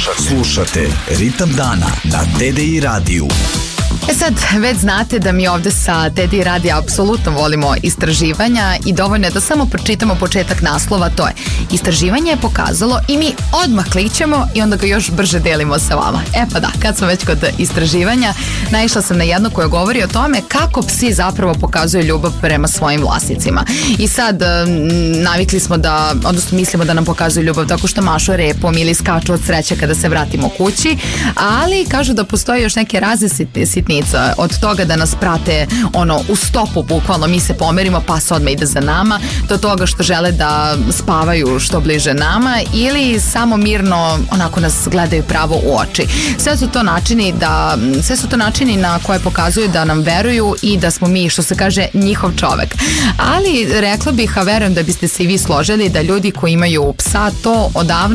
Slušate Ritam dana na TDI radiju. Sad, već znate da mi ovde sa TDI radija apsolutno volimo istraživanja i dovoljno je da samo pročitamo početak naslova, to je: istraživanje je pokazalo, i mi odmah klikćemo i onda ga još brže delimo sa vama. Pa da, kad smo već kod istraživanja, naišla sam na jedno koje govori o tome kako psi zapravo pokazuju ljubav prema svojim vlasnicima. I sad, navikli smo da, odnosno mislimo da nam pokazuju ljubav tako što mašu repom ili skaču od sreće kada se vratimo kući, ali kažu da postoje još neke razne sitnice, od toga da nas prate u stopu, bukvalno mi se pomerimo, pas odmah ide za nama, do toga što žele da spavaju što bliže nama ili samo mirno onako nas gledaju pravo u oči. Sve su to načini na koje pokazuju da nam veruju i da smo mi, što se kaže, njihov čovek. Ali rekla bih, a verujem da biste se i vi složili, da ljudi koji imaju psa to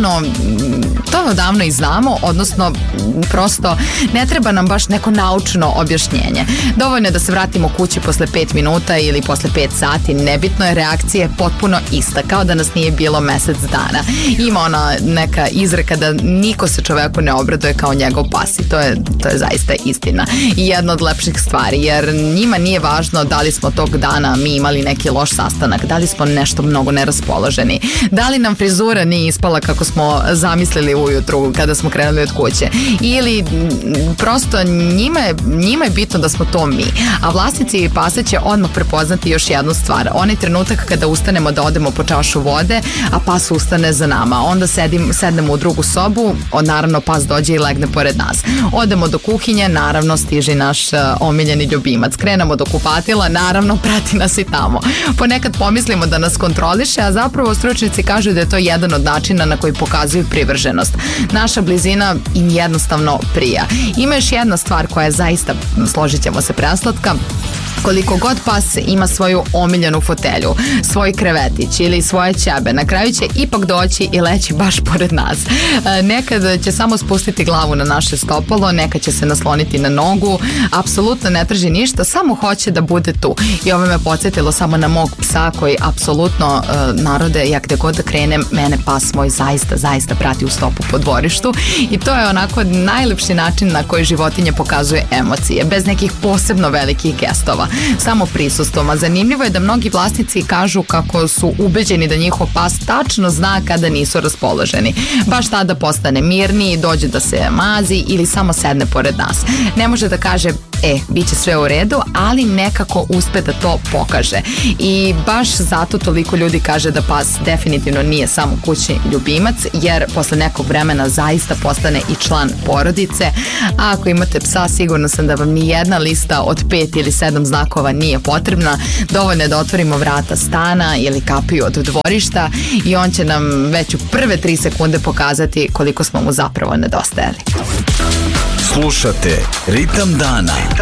odavno i znamo, odnosno prosto ne treba nam baš neko naučno objašnjenje. Dovoljno je da se vratimo kući posle 5 minuta ili posle 5 sati, nebitno je, reakcija je potpuno ista, kao da nas nije bilo mesec dana. Ima ona neka izreka da niko se čoveku ne obraduje kao njegov pas i to je zaista istina i jedna od lepših stvari, jer njima nije važno da li smo tog dana mi imali neki loš sastanak, da li smo nešto mnogo neraspoloženi, da li nam frizura nije ispala kako smo zamislili ujutru kada smo krenuli od kuće, ili prosto njima je bitno da smo to mi. A vlasnici pasa će odmah prepoznati još jednu stvar. Onaj trenutak kada ustanemo da odemo po čašu vode, a pas ustane za nama. Onda sednemo u drugu sobu, naravno pas dođe i legne pored nas. Odemo do kuhinje, naravno stiže naš omiljeni ljubimac. Krenemo do kupatila, naravno prati nas i tamo. Ponekad pomislimo da nas kontroliše, a zapravo stručnjaci kažu da je to jedan od načina na koji pokazuju privrženost. Naša blizina im jednostavno prija. Ima još jedna stvar koja je zaista, složit ćemo se, preslatka. Koliko god pas ima svoju omiljenu fotelju, svoj krevetić ili svoje ćebe, na kraju će ipak doći i leći baš pored nas. Nekad će samo spustiti glavu na naše stopalo, nekad će se nasloniti na nogu, apsolutno ne traži ništa, samo hoće da bude tu. I ovo me podsjetilo samo na mog psa koji apsolutno, narode, ja gde god da krenem, mene pas moj zaista prati u stopu po dvorištu i to je onako najlepši način na koji životinje pokazuje emocije, bez nekih posebno velikih gestova. Samo prisustvom, a zanimljivo je da mnogi vlasnici kažu kako su ubeđeni da njihov pas tačno zna kada nisu raspoloženi. Baš tada postane mirniji, dođe da se mazi ili samo sedne pored nas. Ne može da kaže, bit će sve u redu, ali nekako uspe da to pokaže. I baš zato toliko ljudi kaže da pas definitivno nije samo kućni ljubimac, jer posle nekog vremena zaista postane i član porodice. A ako imate psa, sigurno sam da vam ni jedna lista od 5 ili 7 znakova nije potrebna. Dovoljno je da otvorimo vrata stana ili kapiju od dvorišta i on će nam već u prve 3 sekunde pokazati koliko smo mu zapravo nedostajali. Slušate Ritam dana